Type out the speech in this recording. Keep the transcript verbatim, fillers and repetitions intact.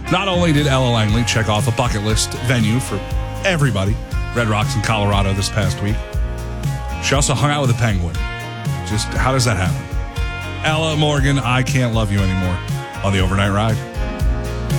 Not only did Ella Langley check off a bucket list venue for everybody, Red Rocks in Colorado this past week, she also hung out with a penguin. Just, how does that happen? Ella Morgan, I Can't Love You Anymore on the Overnight Ride.